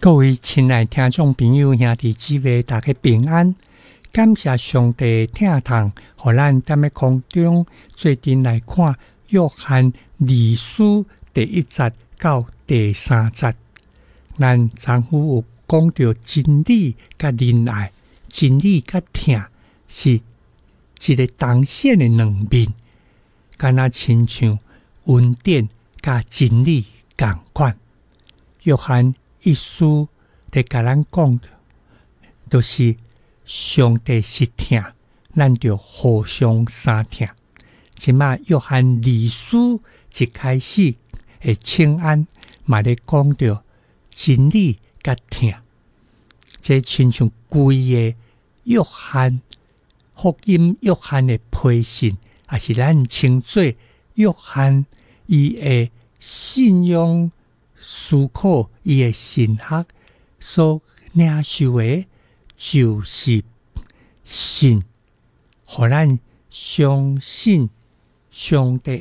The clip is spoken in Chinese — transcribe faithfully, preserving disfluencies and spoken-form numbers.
各位亲爱听众朋友兄弟姊妹，大家平安。感谢上帝疼痛，互咱踮咧空中做阵来看约翰二书第一节到第三节。咱丈夫有讲到真理甲仁爱，真理甲疼是一个当线的两面，敢若亲像恩典甲真理共款。约翰一书在甲咱讲，就是上帝是疼，咱就互相相疼。即马约翰二书一开始的请安，嘛咧讲到真理甲疼，这亲像规个约翰福音约翰的批信，也是咱称作约翰伊的信仰思考，伊的神学所领受的，就是信，互咱相信上帝